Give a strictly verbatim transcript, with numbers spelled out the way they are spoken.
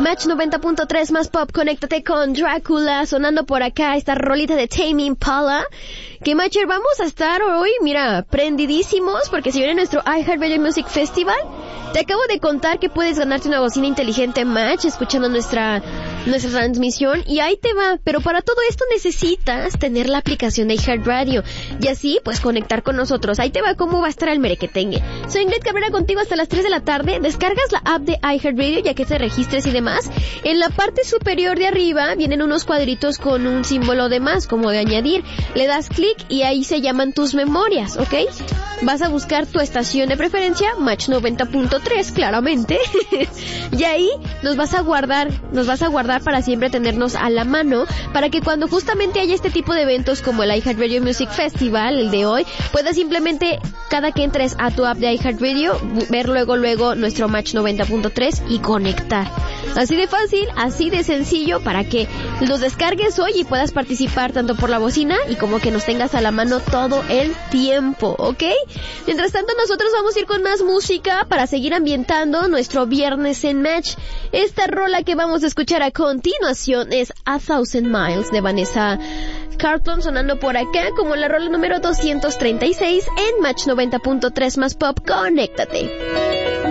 Match noventa punto tres más pop, conéctate con Drácula, sonando por acá esta rolita de Tame Impala. Que Matcher, vamos a estar hoy, mira, prendidísimos, porque si viene nuestro iHeartRadio Music Festival, te acabo de contar que puedes ganarte una bocina inteligente Match, escuchando nuestra, nuestra transmisión, y ahí te va. Pero para todo esto necesitas tener la aplicación de iHeartRadio, y así, pues, conectar con nosotros. Ahí te va cómo va a estar el merequetengue. Soy Ingrid Cabrera contigo hasta las tres de la tarde. Descargas la app de iHeartRadio, ya que te registres y demás. En la parte superior de arriba vienen unos cuadritos con un símbolo de más, como de añadir. Le das clic y ahí se llaman tus memorias, ¿ok? Vas a buscar tu estación de preferencia, Match noventa punto tres, claramente. Y ahí nos vas a guardar, nos vas a guardar para siempre, tenernos a la mano, para que cuando justamente haya este tipo de eventos como el iHeartRadio Music Festival, el de hoy, puedas simplemente, cada que entres a tu app de iHeartRadio, ver luego, luego nuestro Match noventa punto tres y conectar. Así de fácil, así de sencillo, para que los descargues hoy y puedas participar tanto por la bocina y como que nos tengas a la mano todo el tiempo, ¿ok? Mientras tanto, nosotros vamos a ir con más música para seguir ambientando nuestro viernes en Match. Esta rola que vamos a escuchar a continuación es A Thousand Miles de Vanessa Carlton, sonando por acá como la rola número doscientos treinta y seis en Match noventa punto tres más pop. Conéctate.